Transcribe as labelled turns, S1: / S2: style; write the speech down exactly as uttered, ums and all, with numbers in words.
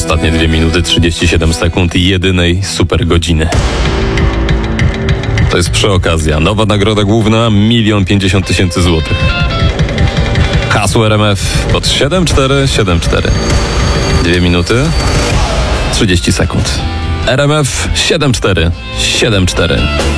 S1: Ostatnie dwie minuty trzydzieści siedem sekund i jedynej super godziny. To jest przy okazja. Nowa nagroda główna, milion pięćdziesiąt tysięcy złotych. Hasło R M F pod siedem cztery siedem cztery. Dwie minuty trzydzieści sekund. R M F siedem cztery siedem cztery.